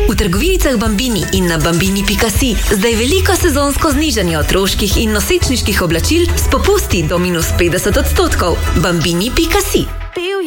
V trgovinicah Bambini in na bambini.si zdaj veliko sezonsko znižanje otroških in nosečniških oblačil s popusti do -50%. Bambini.si